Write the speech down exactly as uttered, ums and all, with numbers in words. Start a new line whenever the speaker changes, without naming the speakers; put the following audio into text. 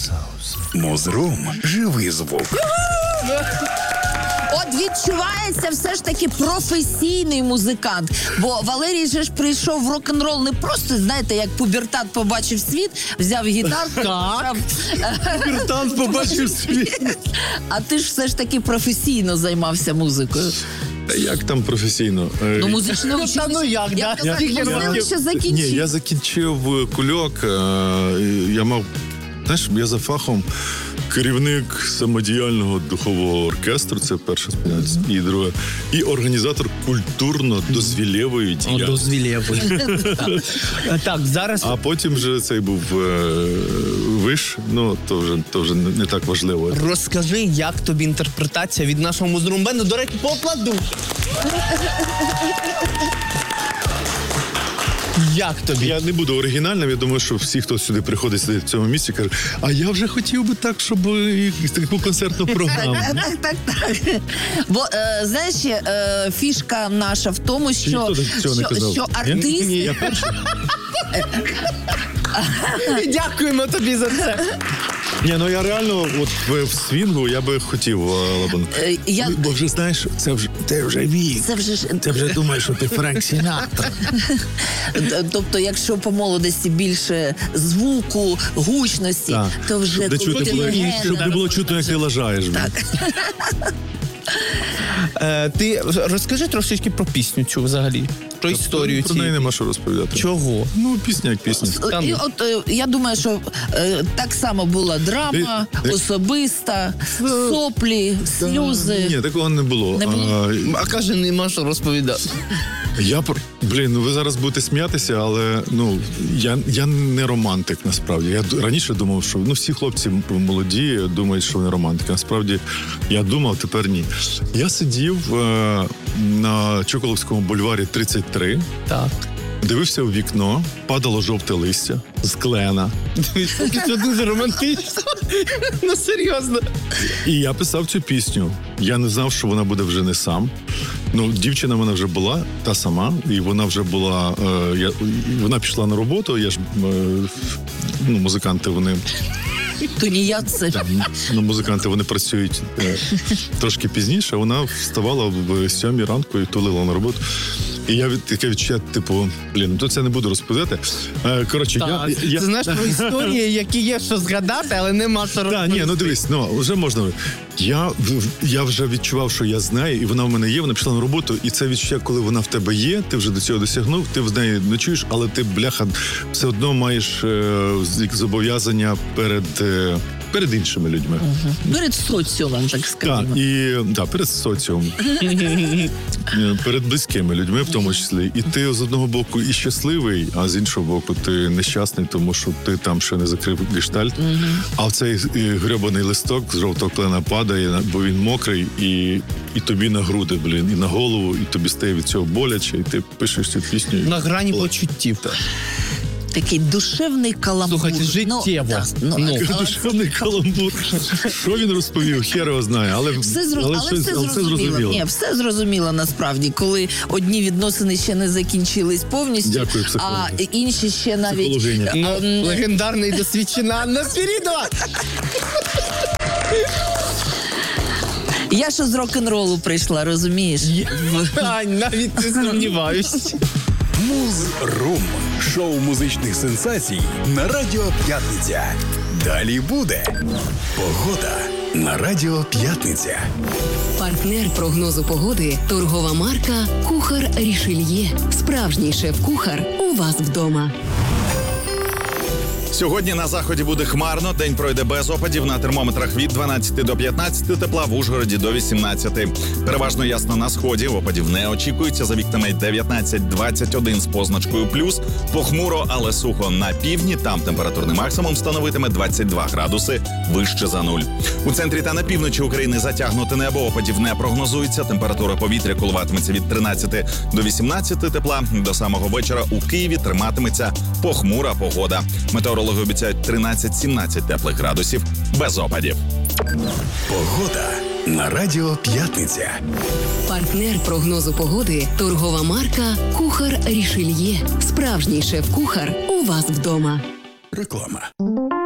Мозрум. Живий звук.
От відчувається все ж таки професійний музикант. Бо Валерій же ж прийшов в рок-н-рол не просто, знаєте, як пубертат побачив світ, взяв гітарку.
Так, пубертат побачив світ.
А ти ж все ж таки професійно займався музикою.
Як там професійно?
Ну, музичне училище.
Ну, як, да?
Училище закінчив.
Ні, я закінчив кульок. Я мав, знаєш, я за фахом керівник самодіяльного духового оркестру, це перша спільність, і друге, і організатор культурно-дозвілєвої діяльності.
Дозвілєвої. Так, зараз...
А потім вже цей був виш, ну, то вже, то вже не так важливо.
Розкажи, як тобі інтерпретація від нашого музрумбенду. До речі, покладу. Як тобі?
Я не буду оригінальним, я думаю, що всі, хто сюди приходить, сидить в цьому місці, кажуть, а я вже хотів би так, щоб і таку концертну програму.
Так, так, так. Бо, е, знаєш, е, фішка наша в тому, що,
Ніхто цього не
що,
казав.
що артисти...
Ні, я перший.
Дякуємо тобі за це.
Ні, ну я реально от в, в свінгу я би хотів, Лабан.
Е, я...
Бо вже знаєш, це вже ти вже вік.
Це вже ж...
Ти вже думаєш, що ти Френк Сінатра.
Тобто, якщо по молодості більше звуку, гучності,
Так.
то вже...
Щоб не, чути було, щоб не було чутно, як ти лажаєш.
Так.
Е, ти розкажи трошечки про пісню цю взагалі. Про історію
Про неї
цієї.
нема що розповідати.
Чого?
Ну, пісня як пісня.
І от е, я думаю, що е, так само була драма,
Ти-
особиста, соплі, сльози.
Ні, такого не було.
Не було?
А,
А каже, нема що розповідати.
Я про блін, ну ви зараз будете сміятися, але ну я, я не романтик насправді. Я д- раніше думав, що ну всі хлопці молоді думають, що вони романтики. Насправді я думав, тепер ні. Я сидів е, на Чоколовському бульварі тридцять три,
Так.
дивився у вікно, падало жовте листя з клена.
Це дуже романтично. Ну, серйозно.
І я писав цю пісню. Я не знав, що вона буде вже не сам. Ну, дівчина вона вже була та сама, і вона вже була. Е, я, вона пішла на роботу. Я ж е, ну, музиканти, вони
Тунеядці.
ну, музиканти вони працюють е, трошки пізніше. Вона вставала в сьомій ранку і тулила на роботу. І я від таке відчуття, типу, блін, ну то це не буду розповідати. Е, коротше, я, я
Ти знаєш про історії, які є що згадати, але нема що
Так,
розповісти.
ні, ну дивись, ну вже можна. Я, я вже відчував, що я знаю, і вона в мене є, вона пішла на роботу, і це відчуття, коли вона в тебе є, ти вже до цього досягнув, ти в неї не чуєш, але ти, бляха, все одно маєш е, зобов'язання перед, е, перед іншими людьми.
Перед соціумом, так
Так,
скажімо.
і да, перед соціумом. Е, перед близькими людьми в тому числі. І ти з одного боку і щасливий, а з іншого боку ти нещасний, тому що ти там ще не закрив гештальт. А цей грьобаний листок з жовтого клена падає, бо він мокрий, і, і тобі на груди, блін, і на голову, і тобі стає від цього боляче, і ти пишеш цю пісню.
На грані почуттів.
Такий душевний каламбур.
Слухайте, життєво.
Ну, да, ну,
Ну.
але-
Душевний каламбур. Що він розповів, хер його знає, але,
Все зро...
але,
але,
щось-
все,
але все
зрозуміло.
зрозуміло.
Ні, все зрозуміло насправді, коли одні відносини ще не закінчились повністю,
Дякую,
а
психологи.
інші ще навіть...
Психологиня.
Ну,
Ем,
легендарний досвідчена Анна Свірідова.
Я ж з рок-н-ролу прийшла, розумієш?
Ань, навіть не сумніваюсь.
Муз-рум. Шоу музичних сенсацій на Радіо П'ятниця. Далі буде погода на Радіо П'ятниця.
Партнер прогнозу погоди – торгова марка «Кухар Рішельє». Справжній шеф-кухар у вас вдома.
Сьогодні на заході буде хмарно, день пройде без опадів, на термометрах від дванадцяти до п'ятнадцяти тепла, в Ужгороді до вісімнадцяти. Переважно ясно на сході, опадів не очікується, за вікнами дев'ятнадцять двадцять один з позначкою плюс. Похмуро, але сухо на півдні, там температурний максимум становитиме двадцять два градуси вище за нуль. У центрі та на півночі України затягнуте небо, опадів не прогнозується, температура повітря коливатиметься від тринадцяти до вісімнадцяти тепла, до самого вечора у Києві триматиметься похмура погода. Метеорологи обіцяють тринадцять-сімнадцять теплих градусів без опадів.
Погода на Радіо П'ятниця.
Партнер прогнозу погоди – торгова марка «Кухар Рішельє». Справжній шеф-кухар у вас вдома.
Реклама.